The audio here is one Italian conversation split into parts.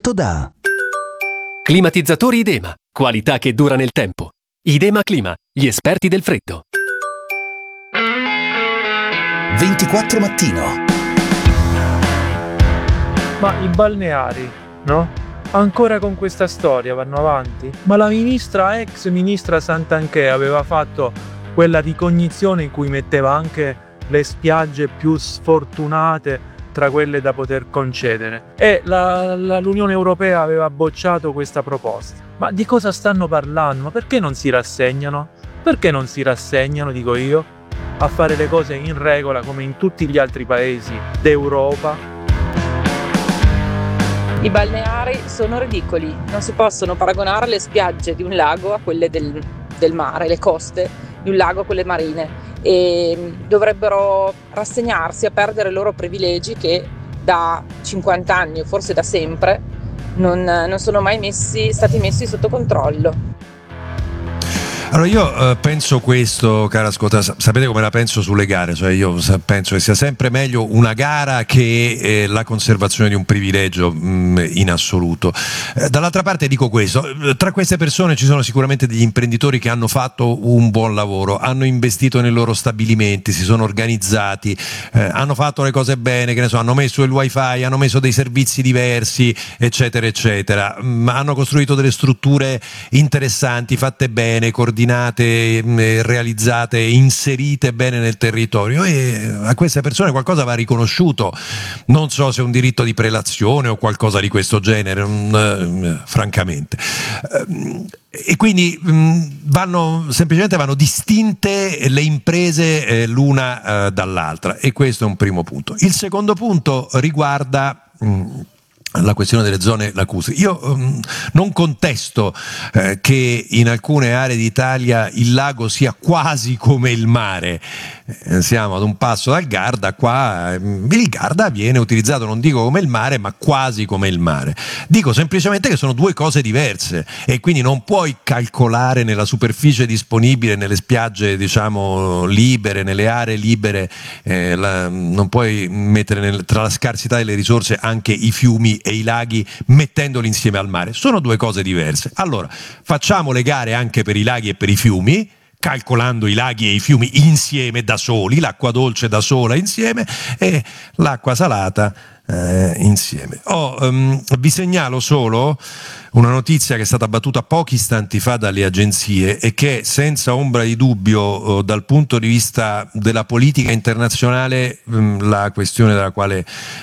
offerto da Climatizzatori Idema, qualità che dura nel tempo. Idema Clima, gli esperti del freddo. 24 Mattino. Ma i balneari, no? Ancora con questa storia vanno avanti? Ma la ex ministra Santanchè aveva fatto quella ricognizione in cui metteva anche le spiagge più sfortunate tra quelle da poter concedere, e l'Unione Europea aveva bocciato questa proposta. Ma di cosa stanno parlando? Ma perché non si rassegnano? Perché non si rassegnano, dico io, a fare le cose in regola come in tutti gli altri paesi d'Europa? I balneari sono ridicoli, non si possono paragonare le spiagge di un lago a quelle del mare, le coste di un lago a quelle marine, e dovrebbero rassegnarsi a perdere i loro privilegi che da 50 anni o forse da sempre non sono mai stati messi sotto controllo. Allora io penso questo, cara ascolta, sapete come la penso sulle gare, cioè io penso che sia sempre meglio una gara che la conservazione di un privilegio in assoluto. Dall'altra parte dico questo, tra queste persone ci sono sicuramente degli imprenditori che hanno fatto un buon lavoro, hanno investito nei loro stabilimenti, si sono organizzati, hanno fatto le cose bene, che ne so, hanno messo il wifi, hanno messo dei servizi diversi, eccetera eccetera, hanno costruito delle strutture interessanti, fatte bene, coordinate, realizzate, inserite bene nel territorio, e a queste persone qualcosa va riconosciuto. Non so se è un diritto di prelazione o qualcosa di questo genere, francamente. E quindi semplicemente vanno distinte le imprese l'una dall'altra, e questo è un primo punto. Il secondo punto riguarda la questione delle zone lacustri. Io non contesto che in alcune aree d'Italia il lago sia quasi come il mare. Siamo ad un passo dal Garda, qua il Garda viene utilizzato, non dico come il mare, ma quasi come il mare. Dico semplicemente che sono due cose diverse, e quindi non puoi calcolare nella superficie disponibile, nelle spiagge diciamo libere, nelle aree libere, non puoi mettere tra la scarsità delle risorse anche i fiumi e i laghi, mettendoli insieme al mare. Sono due cose diverse. Allora facciamo le gare anche per i laghi e per i fiumi, calcolando i laghi e i fiumi insieme da soli, l'acqua dolce da sola insieme e l'acqua salata insieme. Vi segnalo solo una notizia che è stata battuta pochi istanti fa dalle agenzie e che senza ombra di dubbio dal punto di vista della politica internazionale la questione della quale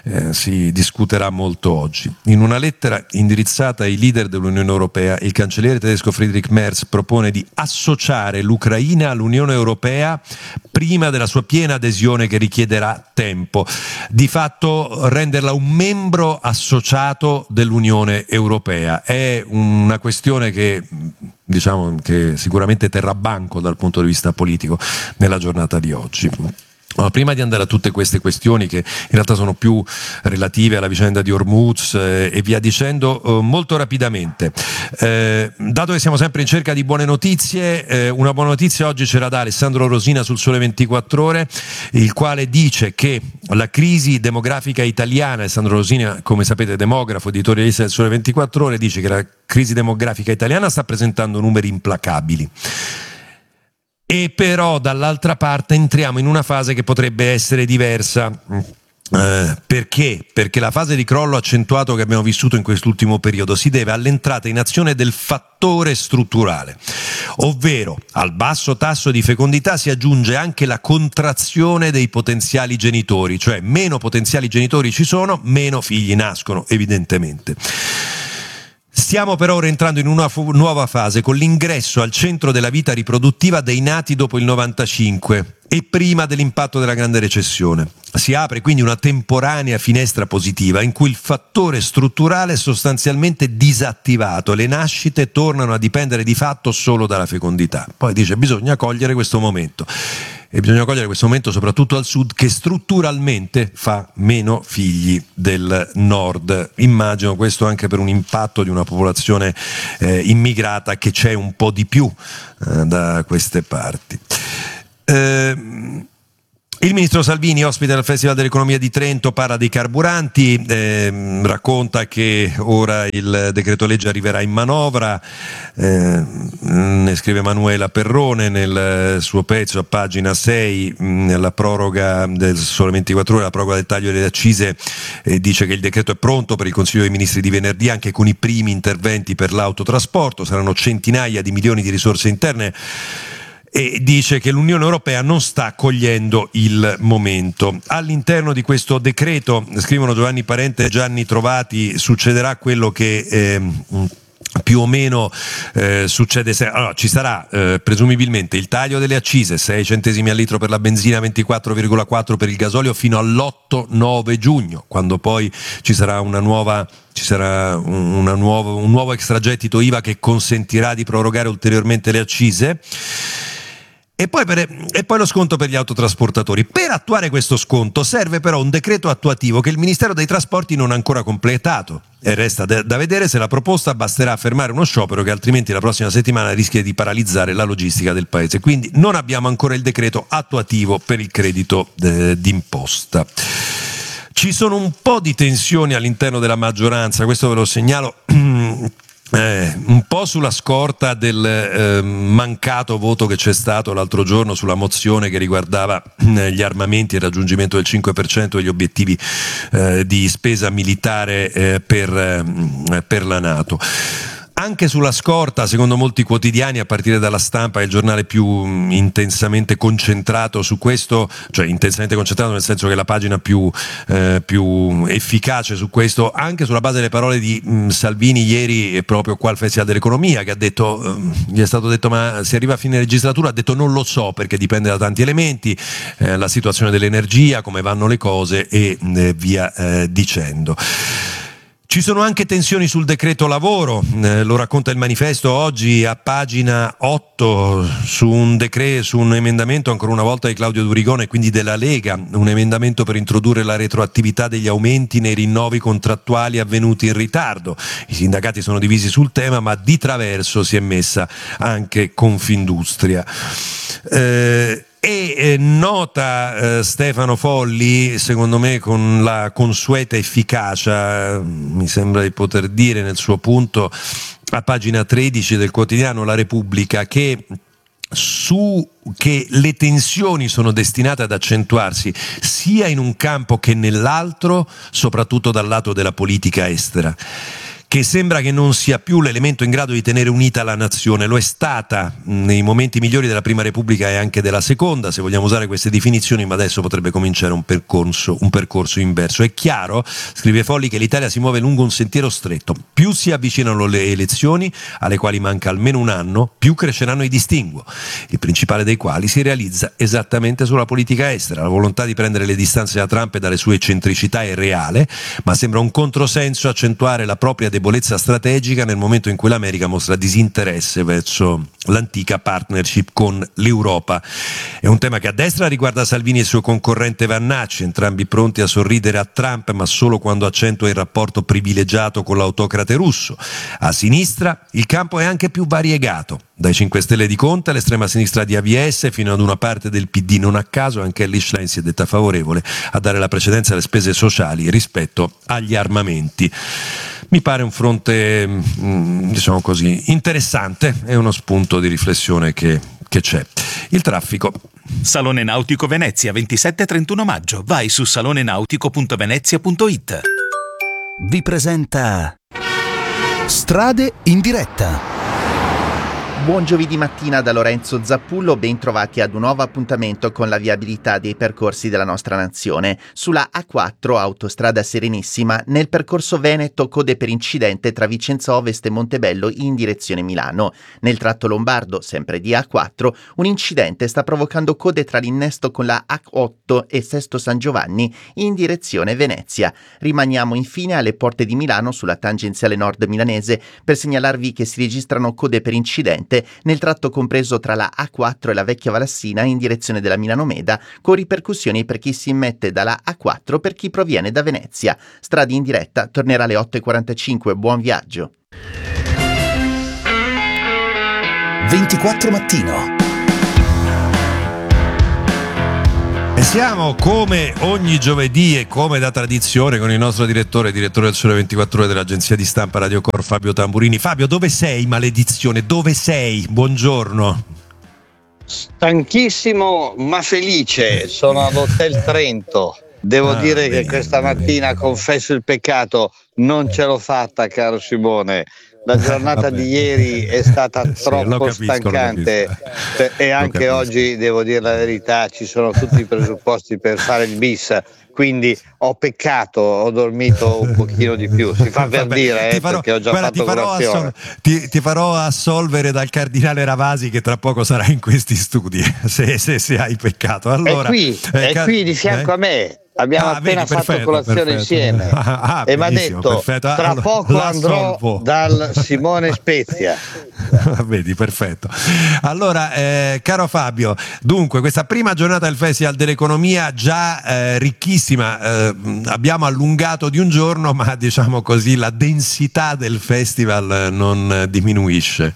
si discuterà molto oggi. In una lettera indirizzata ai leader dell'Unione Europea, il cancelliere tedesco Friedrich Merz propone di associare l'Ucraina all'Unione Europea prima della sua piena adesione, che richiederà tempo. Di fatto renderla un membro associato dell'Unione Europea. È una questione che diciamo che sicuramente terrà banco dal punto di vista politico nella giornata di oggi. Ma prima di andare a tutte queste questioni, che in realtà sono più relative alla vicenda di Hormuz e via dicendo, molto rapidamente, dato che siamo sempre in cerca di buone notizie, una buona notizia oggi ce la dà Alessandro Rosina sul Sole 24 Ore, il quale dice che la crisi demografica italiana, Alessandro Rosina come sapete demografo, editorialista del Sole 24 Ore, dice che la crisi demografica italiana sta presentando numeri implacabili. E però dall'altra parte entriamo in una fase che potrebbe essere diversa. Perché? Perché la fase di crollo accentuato che abbiamo vissuto in quest'ultimo periodo si deve all'entrata in azione del fattore strutturale, ovvero al basso tasso di fecondità si aggiunge anche la contrazione dei potenziali genitori, cioè meno potenziali genitori ci sono, meno figli nascono, evidentemente. Stiamo però ora entrando in una nuova fase con l'ingresso al centro della vita riproduttiva dei nati dopo il 95 e prima dell'impatto della grande recessione. Si apre quindi una temporanea finestra positiva in cui il fattore strutturale è sostanzialmente disattivato, le nascite tornano a dipendere di fatto solo dalla fecondità. Poi dice bisogna cogliere questo momento. E bisogna cogliere questo momento soprattutto al sud, che strutturalmente fa meno figli del nord. Immagino questo anche per un impatto di una popolazione immigrata che c'è un po' di più da queste parti. Il ministro Salvini, ospite al Festival dell'Economia di Trento, parla dei carburanti, racconta che ora il decreto legge arriverà in manovra, ne scrive Manuela Perrone nel suo pezzo a pagina 6, la proroga del Sole 24 Ore, la proroga del taglio delle accise, dice che il decreto è pronto per il Consiglio dei Ministri di venerdì, anche con i primi interventi per l'autotrasporto, saranno centinaia di milioni di risorse interne. E dice che l'Unione Europea non sta cogliendo il momento. All'interno di questo decreto, scrivono Giovanni Parente e Gianni Trovati, succederà quello che più o meno succede allora, ci sarà presumibilmente il taglio delle accise, 6 centesimi al litro per la benzina, 24,4 per il gasolio fino all'8-9 giugno, quando poi ci sarà un nuovo extragettito IVA che consentirà di prorogare ulteriormente le accise. E poi lo sconto per gli autotrasportatori. Per attuare questo sconto serve però un decreto attuativo che il Ministero dei Trasporti non ha ancora completato, e resta da vedere se la proposta basterà a fermare uno sciopero che altrimenti la prossima settimana rischia di paralizzare la logistica del paese. Quindi non abbiamo ancora il decreto attuativo per il credito d'imposta. Ci sono un po' di tensioni all'interno della maggioranza, questo ve lo segnalo. Un po' sulla scorta del mancato voto che c'è stato l'altro giorno sulla mozione che riguardava gli armamenti e il raggiungimento del 5% degli obiettivi di spesa militare per la NATO. Anche sulla scorta, secondo molti quotidiani, a partire dalla Stampa, è il giornale più intensamente concentrato su questo, cioè intensamente concentrato nel senso che è la pagina più efficace su questo, anche sulla base delle parole di Salvini ieri proprio qua al Festival dell'Economia, che ha detto, gli è stato detto ma si arriva a fine legislatura, ha detto non lo so perché dipende da tanti elementi, la situazione dell'energia, come vanno le cose e via dicendo. Ci sono anche tensioni sul decreto lavoro, lo racconta il Manifesto oggi a pagina 8 su un emendamento ancora una volta di Claudio Durigone e quindi della Lega, un emendamento per introdurre la retroattività degli aumenti nei rinnovi contrattuali avvenuti in ritardo. I sindacati sono divisi sul tema, ma di traverso si è messa anche Confindustria. E nota Stefano Folli, secondo me con la consueta efficacia, mi sembra di poter dire nel suo punto, a pagina 13 del quotidiano La Repubblica, che le tensioni sono destinate ad accentuarsi sia in un campo che nell'altro, soprattutto dal lato della politica estera, che sembra che non sia più l'elemento in grado di tenere unita la nazione. Lo è stata nei momenti migliori della Prima Repubblica e anche della Seconda, se vogliamo usare queste definizioni, ma adesso potrebbe cominciare un percorso inverso. È chiaro, scrive Folli, che l'Italia si muove lungo un sentiero stretto. Più si avvicinano le elezioni, alle quali manca almeno un anno, più cresceranno i distinguo, il principale dei quali si realizza esattamente sulla politica estera. La volontà di prendere le distanze da Trump e dalle sue eccentricità è reale, ma sembra un controsenso accentuare la propria debolezza strategica nel momento in cui l'America mostra disinteresse verso l'antica partnership con l'Europa. È un tema che a destra riguarda Salvini e il suo concorrente Vannacci, entrambi pronti a sorridere a Trump, ma solo quando accentua il rapporto privilegiato con l'autocrate russo. A sinistra il campo è anche più variegato, dai 5 Stelle di Conte all'estrema sinistra di AVS fino ad una parte del PD. Non a caso anche Elly Schlein si è detta favorevole a dare la precedenza alle spese sociali rispetto agli armamenti. Mi pare un fronte, diciamo così, interessante, è uno spunto di riflessione che c'è. Il traffico. Salone Nautico Venezia, 27-31 maggio. Vai su salonenautico.venezia.it. Vi presenta Strade in diretta. Buon giovedì mattina da Lorenzo Zappullo, ben trovati ad un nuovo appuntamento con la viabilità dei percorsi della nostra nazione. Sulla A4, autostrada Serenissima, nel percorso Veneto, code per incidente tra Vicenza Ovest e Montebello in direzione Milano. Nel tratto lombardo, sempre di A4, un incidente sta provocando code tra l'innesto con la A8 e Sesto San Giovanni in direzione Venezia. Rimaniamo infine alle porte di Milano sulla tangenziale nord milanese per segnalarvi che si registrano code per incidente nel tratto compreso tra la A4 e la Vecchia Valassina in direzione della Milano Meda, con ripercussioni per chi si immette dalla A4 per chi proviene da Venezia. Strade in diretta tornerà alle 8:45. Buon viaggio. 24 mattino. E siamo come ogni giovedì e come da tradizione con il nostro direttore del Sole 24 Ore dell'agenzia di stampa Radio Cor, Fabio Tamburini. Fabio, dove sei, maledizione? Dove sei? Buongiorno. Stanchissimo ma felice, sono all'Hotel Trento. Devo dire che questa mattina, confesso il peccato, non ce l'ho fatta, caro Simone. La giornata di ieri è stata troppo stancante e anche oggi, devo dire la verità, ci sono tutti i presupposti per fare il bis, quindi ho peccato, ho dormito un pochino di più, si fa per dire, perché ho già fatto colazione. Ti farò assolvere dal cardinale Ravasi, che tra poco sarà in questi studi, se hai peccato. Allora, è qui di fianco a me. Abbiamo appena fatto colazione insieme e mi ha detto tra poco andrò dal Simone Spezia. Vedi, perfetto. Allora, caro Fabio, dunque questa prima giornata del Festival dell'Economia già ricchissima, abbiamo allungato di un giorno, ma diciamo così la densità del festival non diminuisce.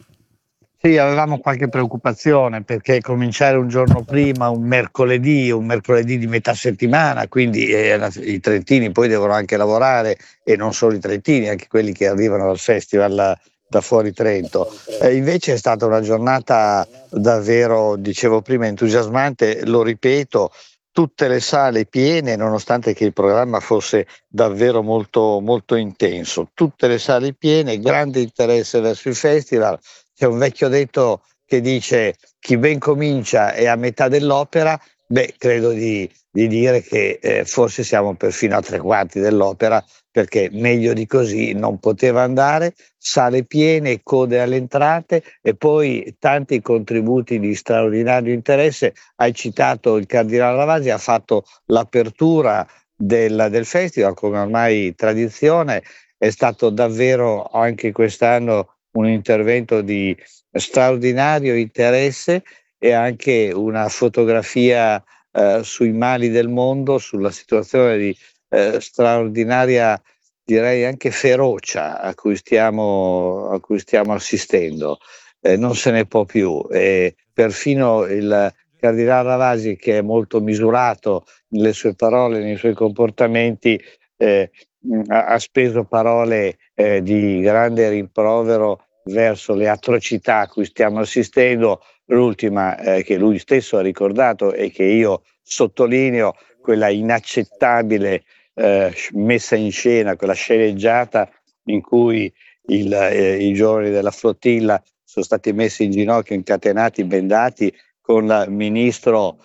Sì, avevamo qualche preoccupazione perché cominciare un giorno prima, un mercoledì di metà settimana, quindi i trentini poi devono anche lavorare, e non solo i trentini, anche quelli che arrivano al festival da fuori Trento. Invece è stata una giornata davvero, dicevo prima, entusiasmante, lo ripeto, tutte le sale piene, nonostante che il programma fosse davvero molto, molto intenso. Tutte le sale piene, grande interesse verso il festival. C'è un vecchio detto che dice: chi ben comincia è a metà dell'opera. Credo di dire che forse siamo perfino a 3/4 dell'opera, perché meglio di così non poteva andare. Sale piene, code alle entrate e poi tanti contributi di straordinario interesse. Hai citato il Cardinale Ravasi, ha fatto l'apertura del festival come ormai tradizione. È stato davvero anche quest'anno un intervento di straordinario interesse e anche una fotografia sui mali del mondo, sulla situazione di straordinaria, direi anche ferocia a cui stiamo assistendo. Non se ne può più. Perfino il Cardinale Ravasi, che è molto misurato nelle sue parole, nei suoi comportamenti, ha speso parole di grande rimprovero verso le atrocità a cui stiamo assistendo. L'ultima che lui stesso ha ricordato e che io sottolineo, quella inaccettabile messa in scena, quella sceneggiata in cui i giovani della flottilla sono stati messi in ginocchio, incatenati, bendati, con il ministro,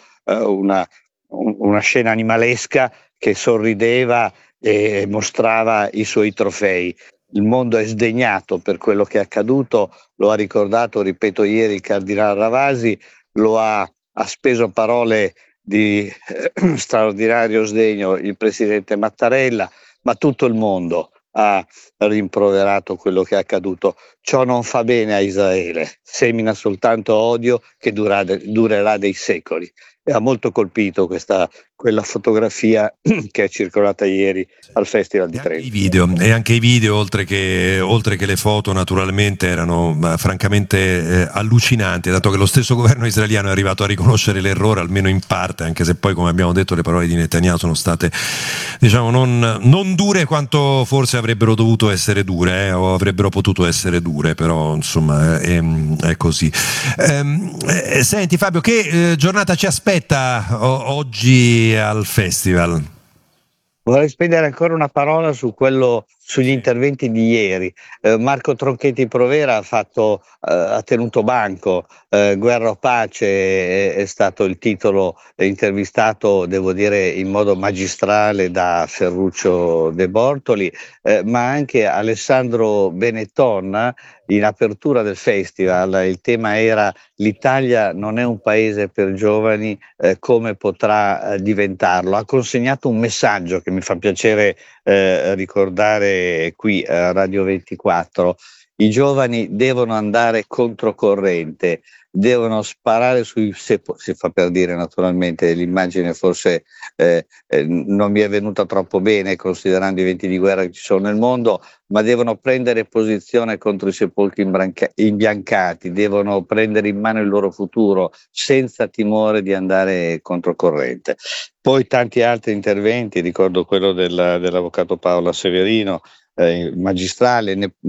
una scena animalesca, che sorrideva e mostrava i suoi trofei. Il mondo è sdegnato per quello che è accaduto, lo ha ricordato, ripeto, ieri il Cardinale Ravasi, ha speso parole di straordinario sdegno il presidente Mattarella, ma tutto il mondo ha rimproverato quello che è accaduto. Ciò non fa bene a Israele, semina soltanto odio che durerà dei secoli. E ha molto colpito quella fotografia che è circolata ieri al Festival di Trento. Anche i video, oltre che le foto, naturalmente erano francamente allucinanti, dato che lo stesso governo israeliano è arrivato a riconoscere l'errore, almeno in parte, anche se poi, come abbiamo detto, le parole di Netanyahu sono state, diciamo, non dure quanto forse avrebbero dovuto essere dure, o avrebbero potuto essere dure, però insomma è così. Senti Fabio, che giornata ci aspetta oggi al festival? Vorrei spendere ancora una parola sugli interventi di ieri. Marco Tronchetti Provera ha tenuto banco, Guerra o pace è stato il titolo, intervistato, devo dire, in modo magistrale da Ferruccio De Bortoli, ma anche Alessandro Benetton in apertura del festival. Il tema era: l'Italia non è un paese per giovani, come potrà diventarlo? Ha consegnato un messaggio che mi fa piacere ricordare qui a Radio 24. I giovani devono andare controcorrente, devono sparare si fa per dire naturalmente, l'immagine forse non mi è venuta troppo bene considerando i venti di guerra che ci sono nel mondo, ma devono prendere posizione contro i sepolcri imbiancati, devono prendere in mano il loro futuro senza timore di andare controcorrente. Poi tanti altri interventi, ricordo quello dell'avvocato Paola Severino, magistrale,